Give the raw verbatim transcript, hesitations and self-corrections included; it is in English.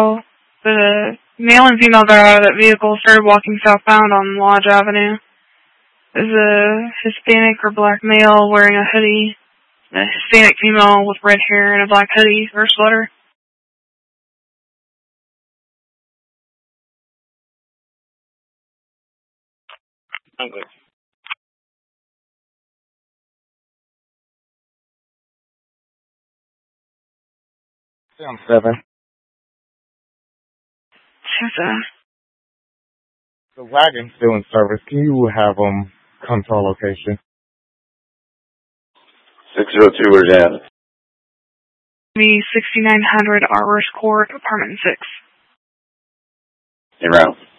The male and female got out of that vehicle, started walking southbound on Lodge Avenue. There's a Hispanic or black male wearing a hoodie, a Hispanic female with red hair and a black hoodie or sweater. Okay. I'm seven. Seven. The wagon's still in service. Can you have them come to our location? six oh two, where's that? The sixty-nine hundred Arbors Court, apartment six. En route.